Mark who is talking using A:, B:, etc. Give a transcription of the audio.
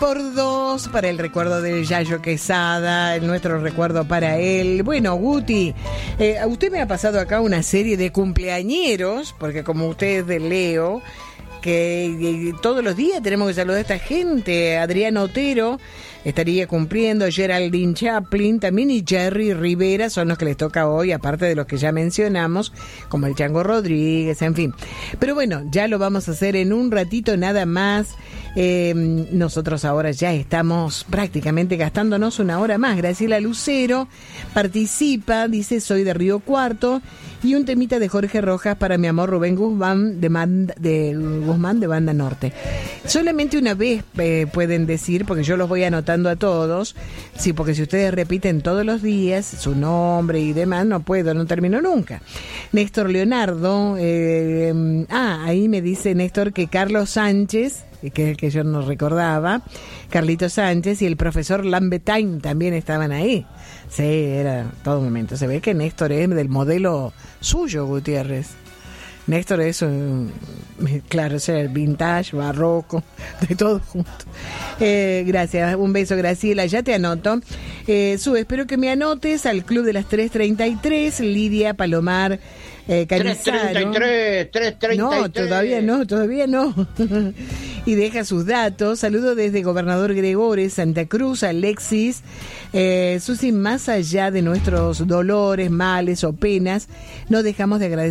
A: por 2 para el recuerdo de Yayo Quesada, nuestro recuerdo para él. Bueno, Guti, usted me ha pasado acá una serie de cumpleañeros, porque como usted es de Leo, que todos los días tenemos que saludar a esta gente. Adrián Otero estaría cumpliendo, Geraldine Chaplin también, y Jerry Rivera son los que les toca hoy, aparte de los que ya mencionamos, como el Chango Rodríguez, en fin. Pero bueno, ya lo vamos a hacer en un ratito nada más. Nosotros ahora ya estamos prácticamente gastándonos una hora más. Graciela Lucero participa, dice: soy de Río Cuarto, y un temita de Jorge Rojas para mi amor Rubén Guzmán de Banda Norte. Solamente una vez pueden decir, porque yo los voy anotando a todos, sí, porque si ustedes repiten todos los días su nombre y demás, no termino nunca. Néstor Leonardo, ahí me dice Néstor que Carlos Sánchez, que yo no recordaba, Carlito Sánchez y el profesor Lambetain también estaban ahí. Sí, era todo momento. Se ve que Néstor es del modelo suyo, Gutiérrez. Néstor es claro, o sea, vintage, barroco, de todo junto. Gracias, un beso, Graciela, ya te anoto. Espero que me anotes al Club de las 3:33, Lidia Palomar Canizaro.
B: 3:33.
A: No, todavía no. Y deja sus datos. Saludo desde Gobernador Gregores, Santa Cruz, Alexis. Susi, más allá de nuestros dolores, males o penas, no dejamos de agradecer